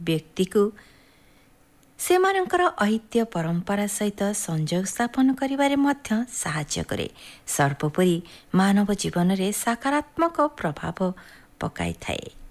ବ୍ୟକ୍ତିକୁ ସେମାନଙ୍କର ଐତିହ୍ୟ ପରମ୍ପରା ସହିତ ସଂଯୋଗ ସ୍ଥାପନ କରିବାରେ ମଧ୍ୟ ସାହାଯ୍ୟ କରେ। ସର୍ବୋପରି ମାନବ ଜୀବନରେ ସକାରାତ୍ମକ ପ୍ରଭାବ ପକାଇଥାଏ।